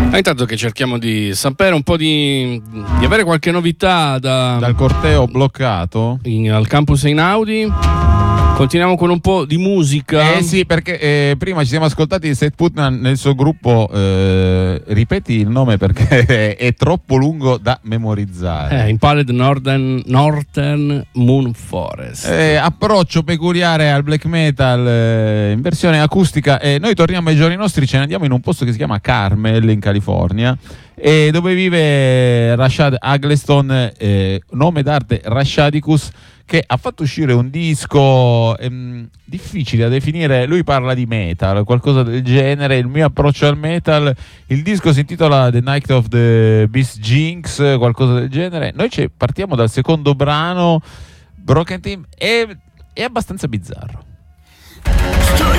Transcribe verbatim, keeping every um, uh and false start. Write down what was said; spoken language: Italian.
Ah, intanto che cerchiamo di sapere un po' di, di avere qualche novità da, dal corteo bloccato in, al campus Einaudi. Continuiamo con un po' di musica. Eh sì, perché eh, prima ci siamo ascoltati Seth Putnam nel suo gruppo, eh, ripeti il nome perché è troppo lungo da memorizzare. Eh, Impaled Northern, Northern Moon Forest. Eh, approccio peculiare al black metal eh, in versione acustica. E noi torniamo ai giorni nostri, ce ne andiamo in un posto che si chiama Carmel in California, e dove vive Rashad Aggleston, eh, nome d'arte Rashadicus, che ha fatto uscire un disco ehm, difficile da definire. Lui parla di metal, qualcosa del genere. Il mio approccio al metal, il disco si intitola The Night of the Beast Jinx, qualcosa del genere. Noi ci partiamo dal secondo brano, Broken Team, e è abbastanza bizzarro. Stay